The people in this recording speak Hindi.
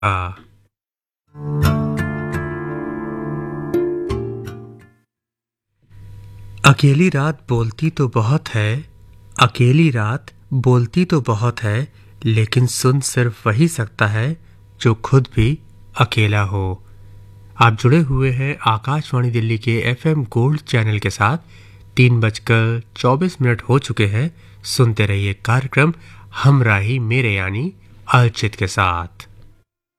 अकेली रात बोलती तो बहुत है, अकेली रात बोलती तो बहुत है, लेकिन सुन सिर्फ वही सकता है जो खुद भी अकेला हो। आप जुड़े हुए हैं आकाशवाणी दिल्ली के एफएम गोल्ड चैनल के साथ। 3:24 हो चुके हैं। सुनते रहिए कार्यक्रम हमराही मेरे यानी अर्चित के साथ।